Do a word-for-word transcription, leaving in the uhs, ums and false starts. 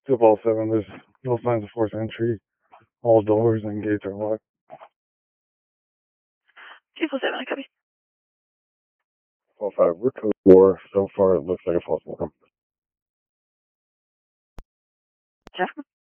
two ball seven, there's no signs of forced entry. All doors and gates are locked. two four seven, I copy. Four five, we're code four. So far, it looks like a false alarm. Jeff?